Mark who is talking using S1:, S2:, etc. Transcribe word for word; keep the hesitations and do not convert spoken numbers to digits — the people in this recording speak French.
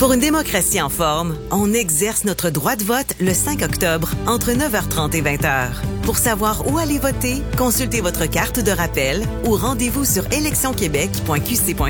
S1: Pour une démocratie en forme, on exerce notre droit de vote le cinq octobre entre neuf heures trente et vingt heures. Pour savoir où aller voter, consultez votre carte de rappel ou rendez-vous sur élections québec point q c point